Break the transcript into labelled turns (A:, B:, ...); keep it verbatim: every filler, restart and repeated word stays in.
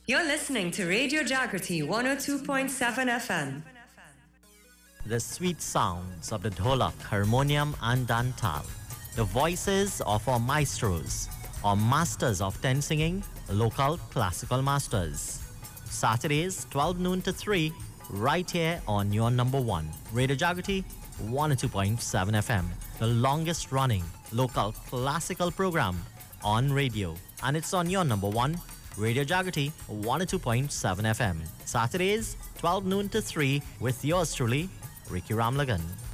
A: You're listening to Radio Jagrati one oh two point seven F M.
B: The sweet sounds of the dholak, harmonium and dantal. The voices of our maestros, our masters of ten singing, local classical masters. Saturdays, twelve noon to three, right here on your number one. Radio Jagrati one oh two point seven F M. The longest running local classical program on radio. And it's on your number one. Radio Jagrati one oh two point seven F M. Saturdays, twelve noon to three with yours truly, Ricky Ramlagan.